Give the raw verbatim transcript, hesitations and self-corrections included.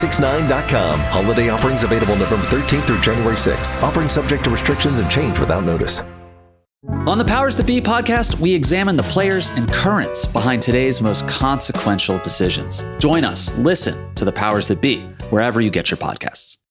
six nine dot com. Holiday offerings available November thirteenth through January sixth. Offering subject to restrictions and change without notice. On the Powers That Be podcast, we examine the players and currents behind today's most consequential decisions. Join us. Listen to the Powers That Be wherever you get your podcasts.